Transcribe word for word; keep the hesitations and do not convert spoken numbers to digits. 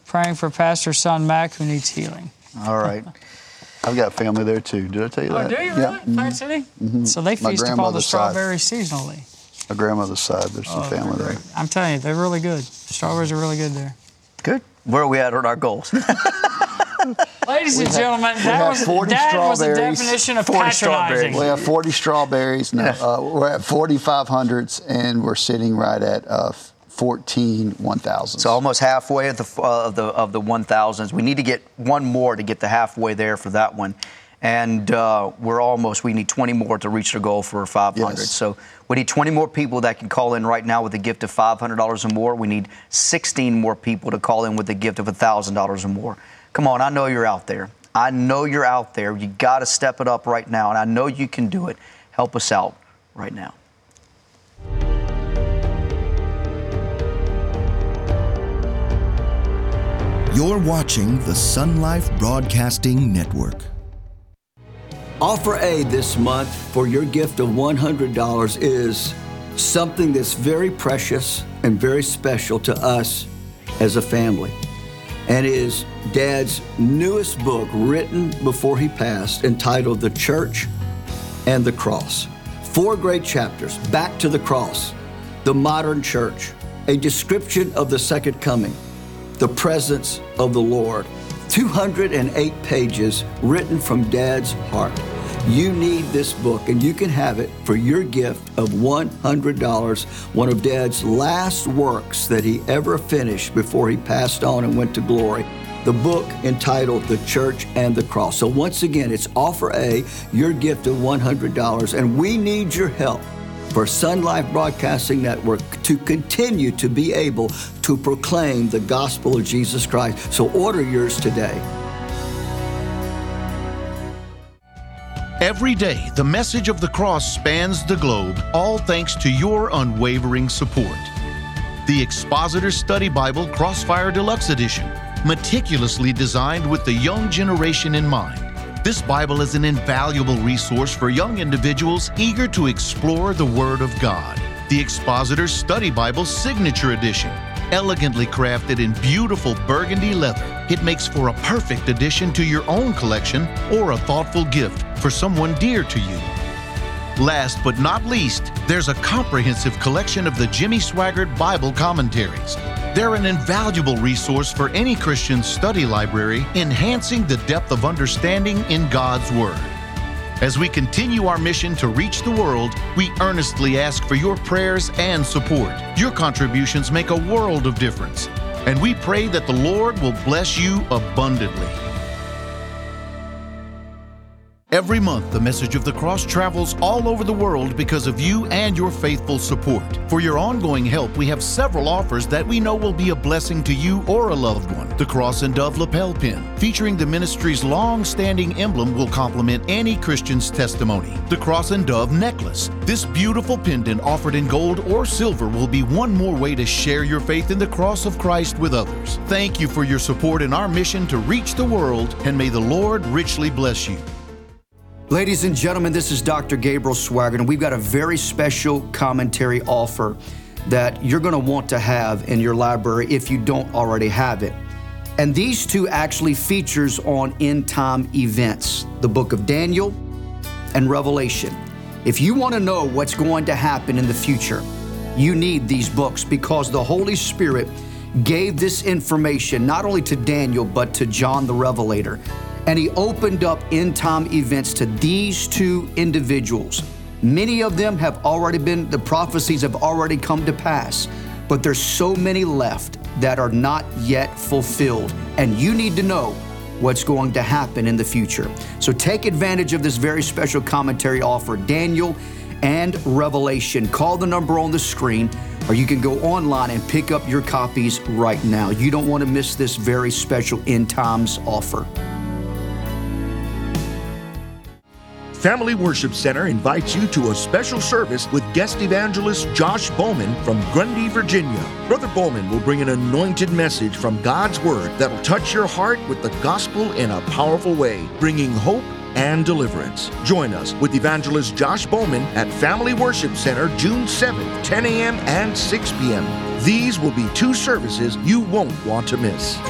praying for Pastor's son, Mac, who needs healing. All right. I've got family there, too. Did I tell you oh, that? Oh, do you really? Yeah. Plant City? Mm-hmm. So they feast upon the strawberries seasonally. My grandmother's side, there's some oh, family there. I'm telling you, they're really good. Strawberries are really good there. Good. Where are we at on our goals? Ladies we and have, gentlemen, that was, that was the definition of patronizing. We have forty strawberries. No, uh, we're at forty-five hundreds, and we're sitting right at uh, fourteen one thousands. So almost halfway of the uh, of the of the one thousands. We need to get one more to get the halfway there for that one, and uh, we're almost. We need twenty more to reach the goal for five hundred. Yes. So we need twenty more people that can call in right now with a gift of five hundred dollars or more. We need sixteen more people to call in with a gift of one thousand dollars or more. Come on, I know you're out there. I know you're out there. You got to step it up right now, and I know you can do it. Help us out right now. You're watching the Sun Life Broadcasting Network. Offer A this month for your gift of one hundred dollars is something that's very precious and very special to us as a family, and is Dad's newest book written before he passed, entitled The Church and the Cross. Four great chapters: Back to the Cross, the modern church, a description of the second coming, the presence of the Lord. two hundred eight pages written from Dad's heart. You need this book, and you can have it for your gift of one hundred dollars, one of Dad's last works that he ever finished before he passed on and went to glory. The book entitled The Church and the Cross. So once again, it's offer A, your gift of one hundred dollars, and we need your help for Sun Life Broadcasting Network to continue to be able to proclaim the gospel of Jesus Christ. So order yours today. Every day, the message of the cross spans the globe, all thanks to your unwavering support. The Expositor Study Bible Crossfire Deluxe Edition, meticulously designed with the young generation in mind. This Bible is an invaluable resource for young individuals eager to explore the Word of God. The Expositor Study Bible Signature Edition, elegantly crafted in beautiful burgundy leather. It makes for a perfect addition to your own collection or a thoughtful gift for someone dear to you. Last but not least, there's a comprehensive collection of the Jimmy Swaggart Bible commentaries. They're an invaluable resource for any Christian study library, enhancing the depth of understanding in God's Word. As we continue our mission to reach the world, we earnestly ask for your prayers and support. Your contributions make a world of difference, and we pray that the Lord will bless you abundantly. Every month, the message of the cross travels all over the world because of you and your faithful support. For your ongoing help, we have several offers that we know will be a blessing to you or a loved one. The Cross and Dove lapel pin, featuring the ministry's long-standing emblem, will complement any Christian's testimony. The Cross and Dove necklace. This beautiful pendant, offered in gold or silver, will be one more way to share your faith in the cross of Christ with others. Thank you for your support in our mission to reach the world, and may the Lord richly bless you. Ladies and gentlemen, this is Doctor Gabriel Swaggart, and we've got a very special commentary offer that you're going to want to have in your library if you don't already have it. And these two actually features on end-time events, the book of Daniel and Revelation. If you want to know what's going to happen in the future, you need these books, because the Holy Spirit gave this information not only to Daniel, but to John the Revelator. And he opened up end-time events to these two individuals. Many of them have already been, the prophecies have already come to pass, but there's so many left that are not yet fulfilled. And you need to know what's going to happen in the future. So take advantage of this very special commentary offer, Daniel and Revelation. Call the number on the screen, or you can go online and pick up your copies right now. You don't want to miss this very special end times offer. Family Worship Center invites you to a special service with guest evangelist Josh Bowman from Grundy, Virginia. Brother Bowman will bring an anointed message from God's Word that will touch your heart with the gospel in a powerful way, bringing hope and deliverance. Join us with evangelist Josh Bowman at Family Worship Center June seventh, ten a.m. and six p.m. These will be two services you won't want to miss.